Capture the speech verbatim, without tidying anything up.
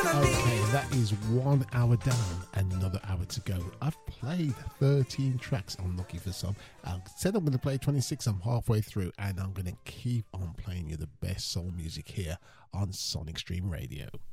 Okay, that is one hour down, another hour to go. I've played thirteen tracks. I'm looking for some. I said I'm going to play twenty-six. I'm halfway through, and I'm going to keep on playing you the best soul music here on Sonic Stream Radio.